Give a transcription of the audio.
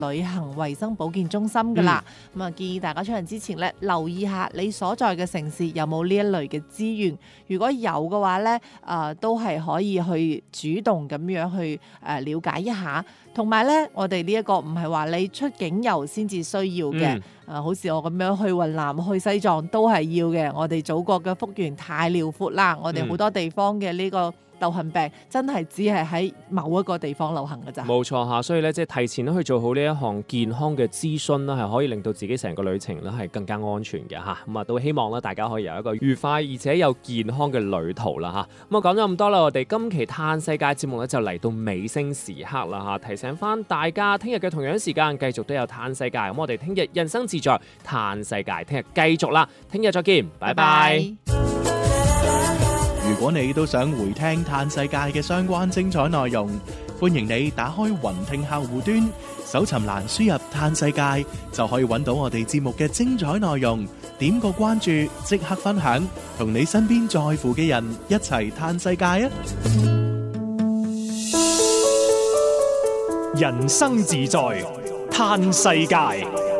旅行衛生保健中心噶啦。咁建議大家出行之前咧，留意下你所在嘅城市有冇呢一類嘅資源。如果有嘅話咧，都係可以去主動咁樣去了解一下。同埋咧，我哋呢一個唔係話你出境遊先至需要嘅。好似我咁樣去雲南、去西藏都係要嘅。我哋祖國嘅幅員太遼闊啦，我哋好多地方嘅呢個流行病真係只係喺某一個地方流行㗎咋。 冇錯嚇，所以咧即係提前去做好呢一項健康嘅諮詢啦，係可以令到自己成個旅程咧係更加安全嘅嚇。咁都希望咧大家可以有一個愉快而且又健康嘅旅途啦嚇。講咗咁多啦，我哋今期嘆世界節目咧就嚟到尾聲時刻啦嚇。提醒翻大家，聽日嘅同樣時間繼續都有嘆世界。咁我哋聽日人生自在嘆世界，聽日繼續啦，聽日再見，拜拜。 如果你都想回聽嘆世界嘅相關精彩內容，歡迎你打開雲聽客戶端，搜尋欄輸入嘆世界，就可以揾到我哋節目嘅精彩內容。點個關注，即刻分享，同你身邊在乎嘅人一齊嘆世界啊！ 人生自在嘆世界。